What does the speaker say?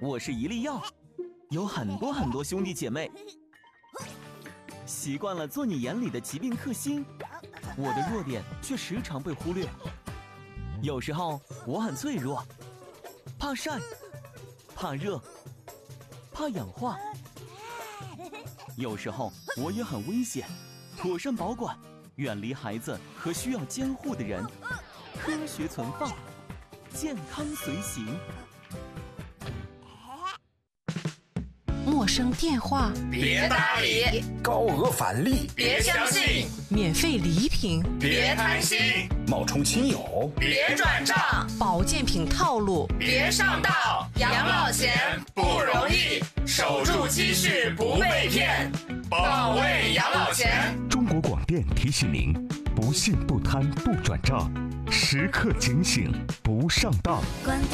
我是一粒药，有很多兄弟姐妹。习惯了做你眼里的疾病克星，我的弱点却时常被忽略。有时候我很脆弱，怕晒，怕热，怕氧化。有时候我也很危险，妥善保管，远离孩子和需要监护的人，科学存放，健康随行。 陌生电话别搭理， 高额返利别相信， 免费礼品别贪心， 冒充亲友别转账， 保健品套路别上当。养老钱不容易，守住积蓄不被骗，保卫养老钱。 中国广电提醒您：不信不贪不转账，时刻警醒不上当。